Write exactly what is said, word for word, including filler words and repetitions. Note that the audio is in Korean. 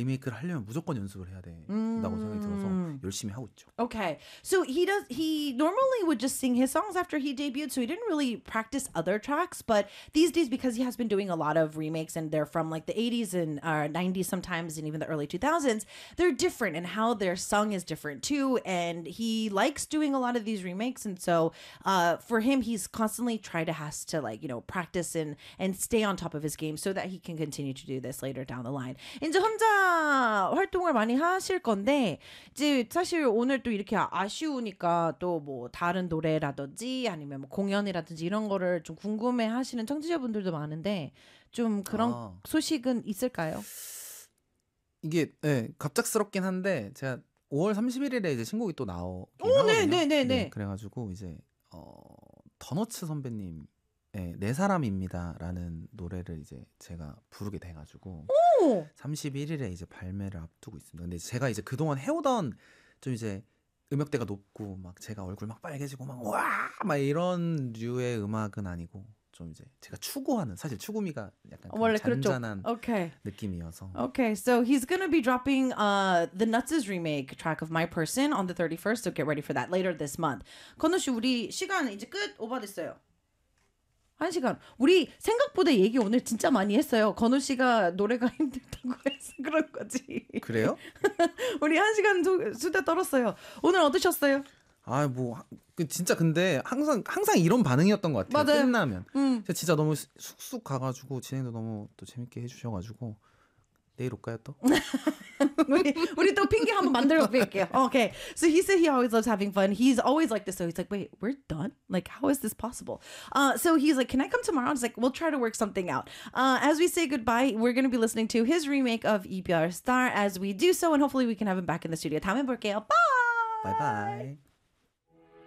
리메이크를 하려면 무조건 연습을 해야 된다고 생각이 들어서 열심히 하고 있죠. Okay. So he does he normally would just sing his songs after he debuted, so he didn't really practice other tracks, but these days because he has been doing a lot of remakes and they're from like the eighties and uh, nineties sometimes and even the early two thousands, they're different and how they're sung is different too, and he likes doing a lot of these remakes, and so uh, for him he's constantly trying to has to like, you know, practice and and stay on top of his game so that he can continue to do this later down the line. 이제 혼자 활동을 많이 하실 건데 이제 사실 오늘 또 이렇게 아쉬우니까 또 뭐 다른 노래라든지 아니면 뭐 공연이라든지 이런 거를 좀 궁금해하시는 청취자분들도 많은데 좀 그런 아. 소식은 있을까요? 이게 네, 갑작스럽긴 한데 제가 오월 삼십일일에 이제 신곡이 또 나오긴 오, 하거든요. 네, 네, 네, 네. 그래가지고 이제 어, 더너츠 선배님 네, 내 사람입니다라는 노래를 이제 제가 부르게 돼가지고 오! 삼십일일에 이제 발매를 앞두고 있습니다. 근데 제가 이제 그동안 해오던 좀 이제 음역대가 높고 막 제가 얼굴 막 빨개지고 막 와 막 이런 류의 음악은 아니고 좀 이제 제가 추구하는 사실 추구미가 약간 원래 그렇죠. 잔잔한 Okay. 느낌이어서 Okay, so he's gonna be dropping uh the Nuts' remake track of My Person on the thirty-first, so get ready for that later this month. 건우 씨, 우리 시간 이제 끝 오버됐어요. 한 시간. 우리 생각보다 얘기 오늘 진짜 많이 했어요. 건우 씨가 노래가 힘들다고 해서 그런 거지. 그래요? 우리 한 시간 수- 수다 떨었어요. 오늘 어떠셨어요? 아, 뭐, 하- 그 진짜 근데 항상, 항상 이런 반응이었던 것 같아요. 맞아요. 끝나면. 음. 제가 진짜 너무 쑥쑥 가가지고 진행도 너무 또 재밌게 해주셔가지고 내일 올까요 또? 우리, 우리 또 핑계 한번 만들어 볼게요. Okay. So he said he always loves having fun. He's always like this. So he's like, wait, we're done? Like, how is this possible? Uh, so he's like, can I come tomorrow? I was like, we'll try to work something out. Uh, as we say goodbye, we're going to be listening to his remake of E B R Star as we do so. And hopefully we can have him back in the studio. 다음에 볼게요. Bye! 바이바이.